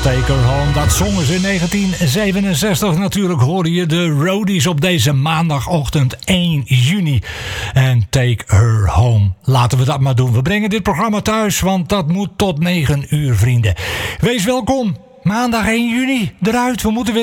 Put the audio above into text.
Take Her Home, dat zongen ze in 1967. Natuurlijk hoorde je de Roadies op deze maandagochtend 1 juni. En Take Her Home. Laten we dat maar doen. We brengen dit programma thuis, want dat moet tot 9 uur, vrienden. Wees welkom. Maandag 1 juni eruit. We moeten weer